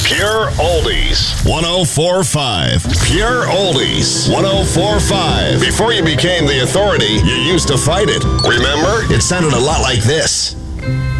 Pure Oldies 1045. Pure Oldies 1045. Before you became the authority, you used to fight it. Remember? It sounded a lot like this.